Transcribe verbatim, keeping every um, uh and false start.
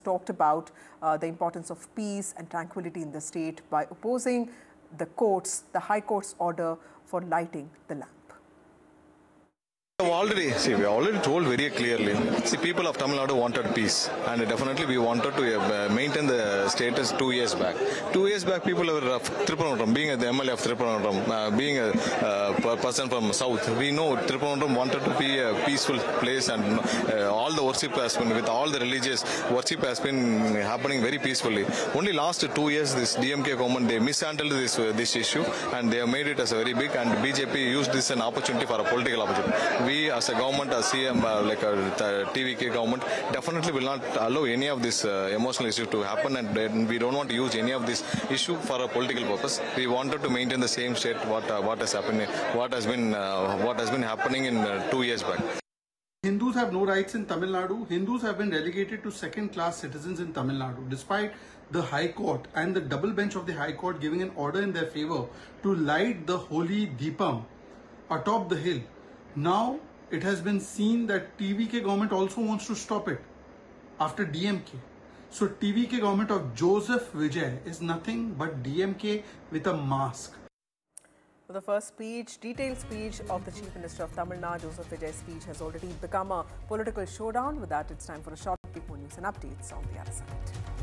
talked about uh, the importance of peace and tranquility in the state by opposing the courts, the High Court's order for lighting the lamp. We have already, see, we already told very clearly. See, people of Tamil Nadu wanted peace, and definitely we wanted to uh, maintain the status two years back. Two years back, people were of Trippuranandram, being the M L A of Trippuranandram, uh, being a uh, person from South. We know Trippuranandram wanted to be a peaceful place, and uh, all the worship has been, with all the religious worship has been happening very peacefully. Only last two years, this D M K government, they mishandled this uh, this issue, and they have made it as a very big, and B J P used this as an opportunity for a political opportunity. We as a government, as C M, uh, like a T V K government, definitely will not allow any of this uh, emotional issue to happen, and we don't want to use any of this issue for a political purpose. We wanted to maintain the same state what uh, what has happened, what has been uh, what has been happening in uh, two years back. Hindus have no rights in Tamil Nadu. Hindus have been relegated to second-class citizens in Tamil Nadu, despite the High Court and the double bench of the High Court giving an order in their favor to light the holy Deepam atop the hill. Now it has been seen that T V K government also wants to stop it after D M K. So T V K government of Joseph Vijay is nothing but D M K with a mask. For the first speech, detailed speech of the Chief Minister of Tamil Nadu, Joseph Vijay's speech has already become a political showdown. With that, it's time for a short break. More news and updates on the other side.